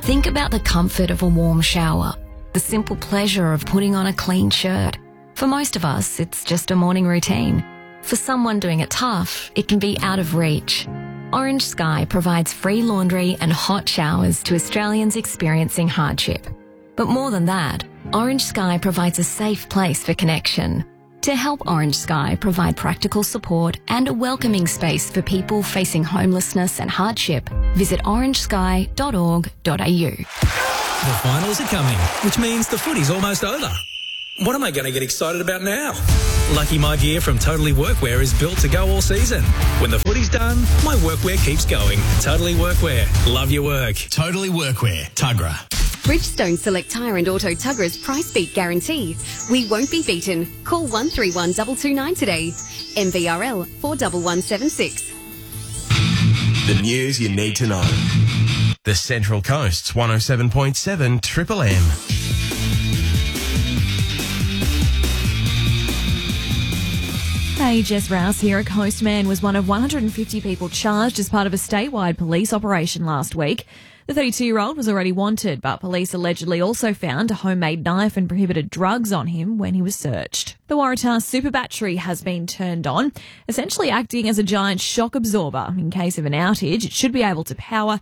Think about the comfort of a warm shower, the simple pleasure of putting on a clean shirt. For most of us, it's just a morning routine. For someone doing it tough, it can be out of reach. Orange Sky provides free laundry and hot showers to Australians experiencing hardship. But more than that, Orange Sky provides a safe place for connection. To help Orange Sky provide practical support and a welcoming space for people facing homelessness and hardship, visit orangesky.org.au. The finals are coming, which means the footy's almost over. What am I going to get excited about now? Lucky My Gear from Totally Workwear is built to go all season. When the footy's done, my workwear keeps going. Totally Workwear. Love your work. Totally Workwear. Tuggerah. Bridgestone Select Tyre and Auto Tuggerah's price beat guarantee. We won't be beaten. Call 131 229 today. MVRL 41176. The news you need to know. The Central Coast's 107.7 Triple M. Hey, Jess Rouse here. A Coastman was one of 150 people charged as part of a statewide police operation last week. The 32-year-old was already wanted, but police allegedly also found a homemade knife and prohibited drugs on him when he was searched. The Waratah super battery has been turned on, essentially acting as a giant shock absorber. In case of an outage, it should be able to power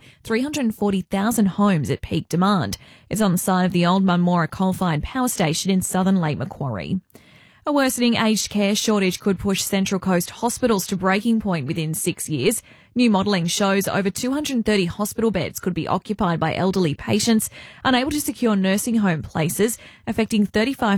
340,000 homes at peak demand. It's on the site of the old Munmora coal-fired power station in southern Lake Macquarie. A worsening aged care shortage could push Central Coast hospitals to breaking point within 6 years. New modelling shows over 230 hospital beds could be occupied by elderly patients unable to secure nursing home places, affecting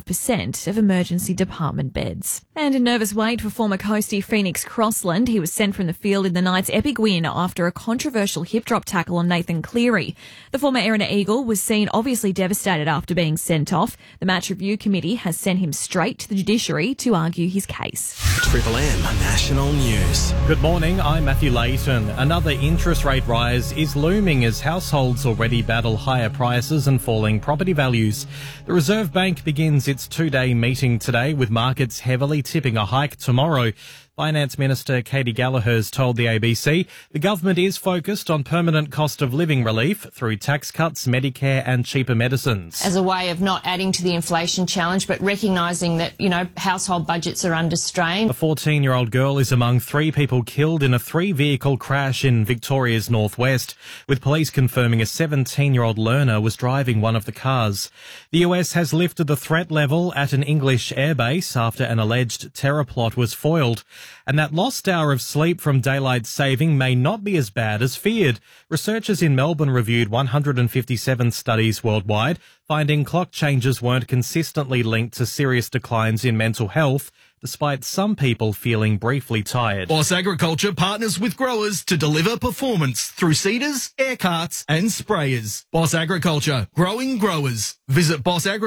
35% of emergency department beds. And a nervous wait for former coastie Phoenix Crossland. He was sent from the field in the Knights' epic win after a controversial hip drop tackle on Nathan Cleary. The former Erina Eagle was seen obviously devastated after being sent off. The match review committee has sent him straight to the judiciary to argue his case. Triple M National News. Good morning, I'm Matthew Layton. Another interest rate rise is looming as households already battle higher prices and falling property values. The Reserve Bank begins its two-day meeting today, with markets heavily tipping a hike tomorrow. Finance Minister Katie Gallagher has told the ABC the government is focused on permanent cost of living relief through tax cuts, Medicare and cheaper medicines. As a way of not adding to the inflation challenge, but recognising that, household budgets are under strain. A 14-year-old girl is among 3 people killed in a 3-vehicle crash in Victoria's northwest, with police confirming a 17-year-old learner was driving one of the cars. The US has lifted the threat level at an English airbase after an alleged terror plot was foiled. And that lost hour of sleep from daylight saving may not be as bad as feared. Researchers in Melbourne reviewed 157 studies worldwide, finding clock changes weren't consistently linked to serious declines in mental health, despite some people feeling briefly tired. Boss Agriculture partners with growers to deliver performance through seeders, air carts and sprayers. Boss Agriculture, growing growers. Visit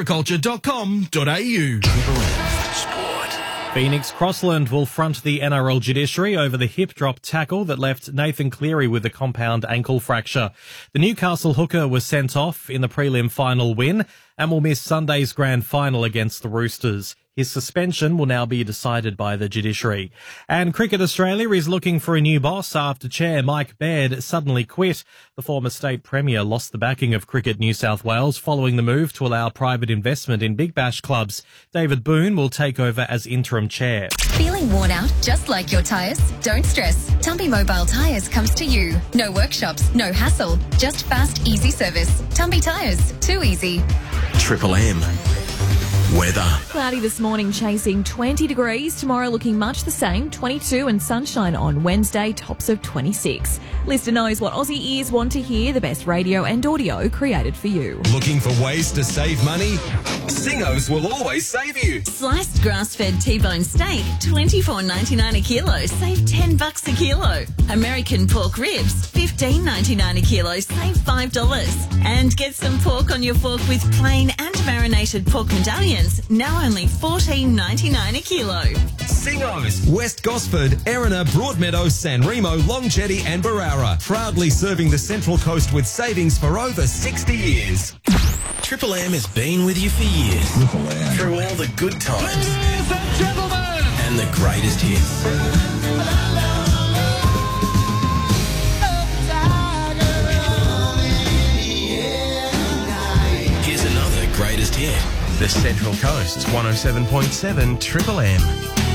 bossagriculture.com.au. Phoenix Crossland will front the NRL judiciary over the hip drop tackle that left Nathan Cleary with a compound ankle fracture. The Newcastle hooker was sent off in the prelim final win and will miss Sunday's grand final against the Roosters. His suspension will now be decided by the judiciary. And Cricket Australia is looking for a new boss after Chair Mike Baird suddenly quit. The former state premier lost the backing of Cricket New South Wales following the move to allow private investment in Big Bash clubs. David Boone will take over as interim chair. Feeling worn out just like your tyres? Don't stress. Tumpy Mobile Tyres comes to you. No workshops, no hassle, just fast, easy service. Tumpy Tyres, too easy. Triple M. Weather. Cloudy this morning, chasing 20 degrees. Tomorrow looking much the same, 22 and sunshine on Wednesday, tops of 26. Lister knows what Aussie ears want to hear, the best radio and audio created for you. Looking for ways to save money? Singos will always save you. Sliced grass-fed T-bone steak, $24.99 a kilo, save $10 a kilo. American pork ribs, $15.99 a kilo, save $5. And get some pork on your fork with plain and marinated pork medallions, now only $14.99 a kilo. Singos, West Gosford, Erina, Broadmeadow, San Remo, Long Jetty and Barara. Proudly serving the Central Coast with savings for over 60 years. Triple M has been with you for years. Through all the good times. Ladies and gentlemen. And the greatest hits. hit. The Central Coast 107.7 Triple M.